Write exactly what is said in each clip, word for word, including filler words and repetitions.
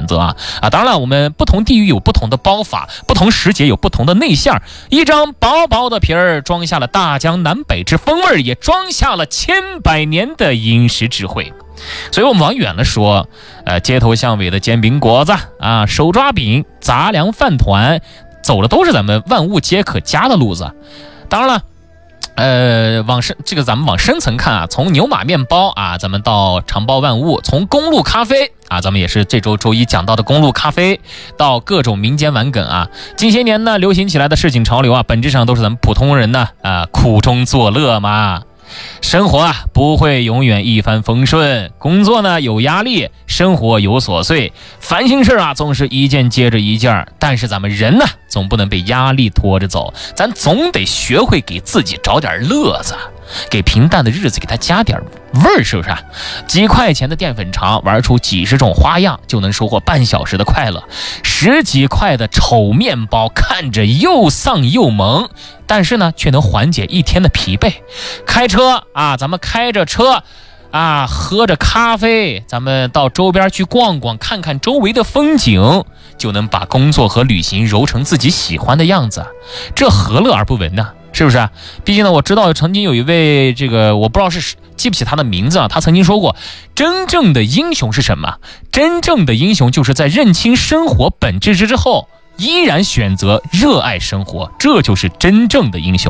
选择啊啊！当然了，我们不同地域有不同的包法，不同时节有不同的内馅，一张薄薄的皮儿装下了大江南北之风味，也装下了千百年的饮食智慧。所以我们往远了说，呃，街头巷尾的煎饼果子啊，手抓饼、杂粮饭团，走的都是咱们万物皆可家的路子。当然了。呃，往深这个咱们往深层看啊，从牛马面包啊，咱们到长包万物，从公路咖啡啊，咱们也是这周周一讲到的公路咖啡，到各种民间玩梗啊，近些年呢流行起来的市井潮流啊，本质上都是咱们普通人呢啊苦中作乐嘛。生活啊不会永远一帆风顺，工作呢有压力，生活有琐碎，烦心事啊总是一件接着一件。但是咱们人呢总不能被压力拖着走，咱总得学会给自己找点乐子，给平淡的日子给它加点味儿，是不是？几块钱的淀粉肠玩出几十种花样，就能收获半小时的快乐。十几块的丑面包看着又丧又萌，但是呢却能缓解一天的疲惫。开车啊，咱们开着车啊，喝着咖啡，咱们到周边去逛逛，看看周围的风景，就能把工作和旅行揉成自己喜欢的样子，这何乐而不为呢？是不是？毕竟呢，我知道曾经有一位这个我不知道是记不起他的名字啊，他曾经说过，真正的英雄是什么？真正的英雄就是在认清生活本质之后，依然选择热爱生活，这就是真正的英雄。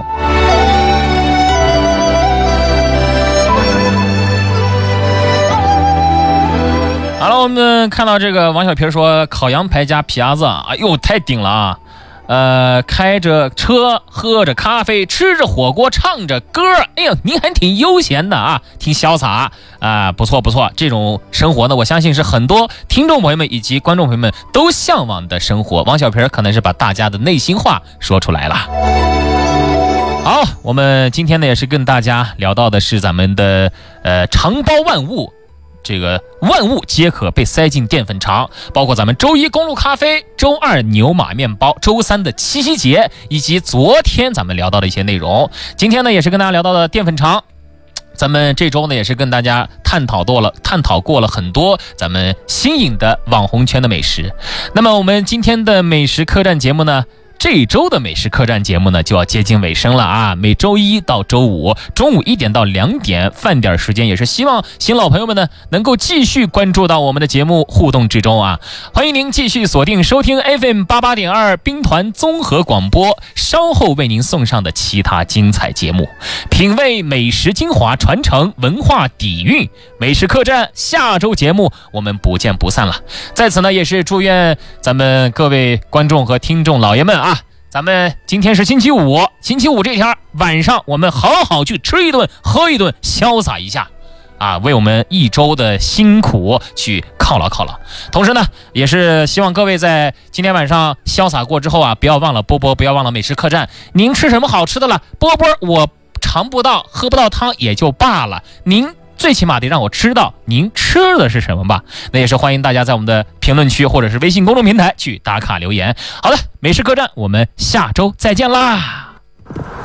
好了，我们看到这个王小平说烤羊排加皮鸭子，哎呦，太顶了啊！呃，开着车，喝着咖啡，吃着火锅，唱着歌，哎呦，您还挺悠闲的啊，挺潇洒啊、呃，不错不错。这种生活呢，我相信是很多听众朋友们以及观众朋友们都向往的生活。王小平可能是把大家的内心话说出来了。好，我们今天呢也是跟大家聊到的是咱们的呃肠包万物。这个万物皆可被塞进淀粉肠，包括咱们周一公路咖啡，周二牛马面包，周三的七夕节，以及昨天咱们聊到的一些内容。今天呢也是跟大家聊到的淀粉肠，咱们这周呢也是跟大家探讨过了探讨过了很多咱们新颖的网红圈的美食。那么我们今天的美食客栈节目呢，这一周的美食客栈节目呢就要接近尾声了啊！每周一到周五中午一点到两点饭点时间，也是希望新老朋友们呢能够继续关注到我们的节目互动之中啊！欢迎您继续锁定收听 F M 八八点二兵团综合广播，稍后为您送上的其他精彩节目，品味美食精华，传承文化底蕴。美食客栈下周节目我们不见不散了。在此呢也是祝愿咱们各位观众和听众老爷们啊，咱们今天是星期五，星期五这天晚上我们好好去吃一顿喝一顿，潇洒一下啊，为我们一周的辛苦去犒劳犒劳。同时呢也是希望各位在今天晚上潇洒过之后啊，不要忘了波波，不要忘了美食客栈。您吃什么好吃的了？波波我尝不到喝不到汤也就罢了，您最起码得让我知道您吃的是什么吧。那也是欢迎大家在我们的评论区或者是微信公众平台去打卡留言。好的，美食客栈我们下周再见啦。